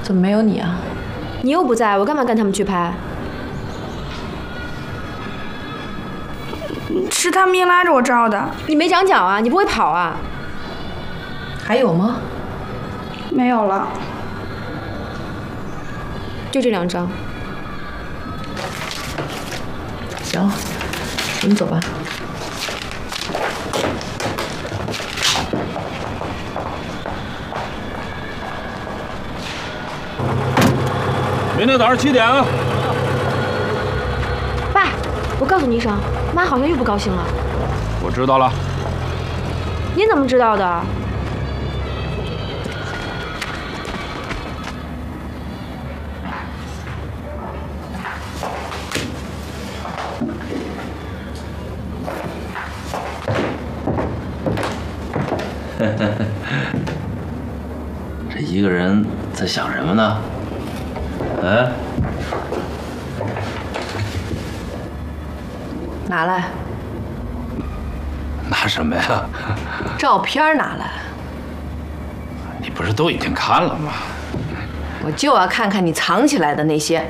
怎么没有你啊？ 你又不在，我干嘛跟他们去拍？ 是他们硬拉着我照的。 你没长脚啊？你不会跑啊？ 还有吗？ 没有了。 就这2张。 行，我们走吧。 明天早上7点啊！ 爸，我告诉你一声，妈好像又不高兴了。 我知道了。 你怎么知道的？ 这一个人在想什么呢？嗯？ 拿来， 拿什么呀？ 照片拿来， 你不是都已经看了吗？ 我就要看看你藏起来的那些。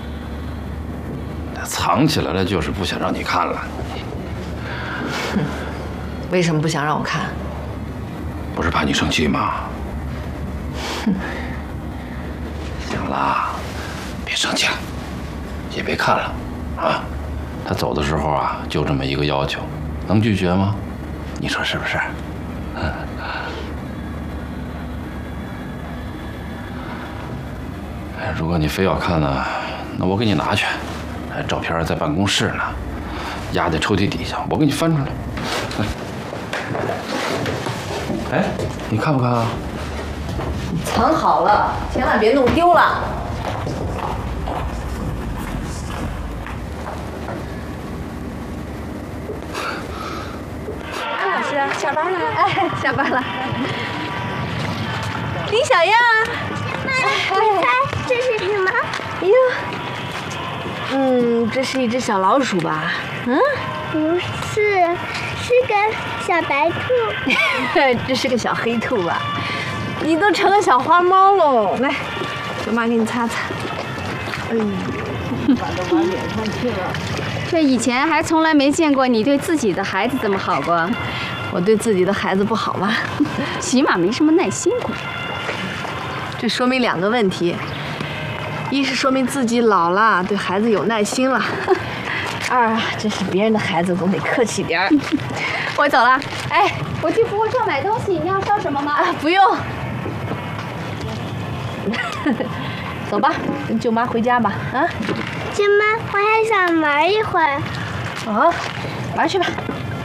藏起来了就是不想让你看了。 为什么不想让我看？ 不是怕你生气吗？行了，别生气了，也别看了，啊！他走的时候啊，就这么一个要求，能拒绝吗？你说是不是？如果你非要看呢，那我给你拿去。照片在办公室呢，压在抽屉底下，我给你翻出来。哎，你看不看啊？ 你藏好了，千万别弄丢了。 安老师，下班了。 哎，下班了。林小样。 妈，你猜这是什么？ 哎呦，这是一只小老鼠吧？ 不是，是个小白兔。 这是个小黑兔吧？你都成了小花猫喽！来，舅妈给你擦擦。哎呦，把都往脸上去了。 这以前还从来没见过你对自己的孩子这么好过。 我对自己的孩子不好吗？ 起码没什么耐心过。 这说明2个问题：一是说明自己老了，对孩子有耐心了；二啊，这是别人的孩子总得客气点儿。 我走了。哎，我去服务处买东西，你要烧什么吗？ 啊，不用。走吧，跟舅妈回家吧。啊， 舅妈，我还想玩一会儿。 啊，玩去吧。